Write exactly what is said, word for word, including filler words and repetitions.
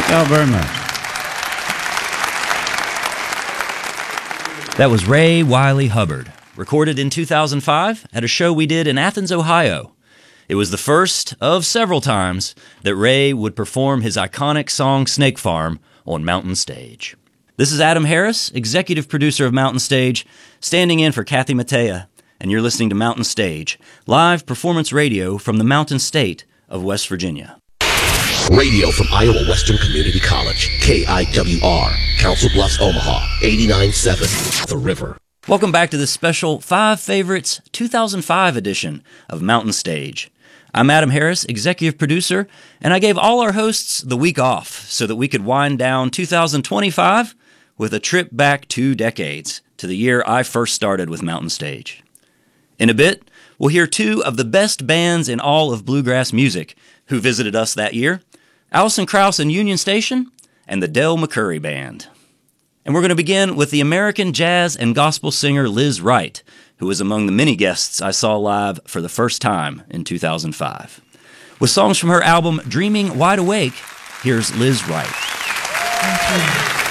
Thank y'all very much. That was Ray Wiley Hubbard, recorded in two thousand five at a show we did in Athens, Ohio. It was the first of several times that Ray would perform his iconic song Snake Farm on Mountain Stage. This is Adam Harris, executive producer of Mountain Stage, standing in for Kathy Mattea, and you're listening to Mountain Stage, live performance radio from the Mountain State of West Virginia. Radio from Iowa Western Community College, K I W R, Council Bluffs, Omaha, eighty-nine point seven, The River. Welcome back to this special Five Favorites two thousand five edition of Mountain Stage. I'm Adam Harris, executive producer, and I gave all our hosts the week off so that we could wind down two thousand twenty-five with a trip back two decades to the year I first started with Mountain Stage. In a bit, we'll hear two of the best bands in all of bluegrass music who visited us that year, Alison Krauss and Union Station, and the Del McCoury Band. And we're going to begin with the American jazz and gospel singer Liz Wright, who was among the many guests I saw live for the first time in two thousand five. With songs from her album Dreaming Wide Awake, here's Liz Wright. Thank you.